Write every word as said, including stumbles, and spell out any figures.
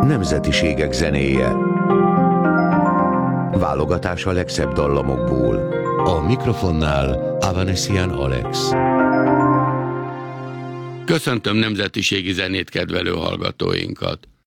Nemzetiségek zenéje. Válogatás a legszebb dallamokból. A mikrofonnál Avanesian Alex. Köszöntöm nemzetiségi zenét kedvelő hallgatóinkat!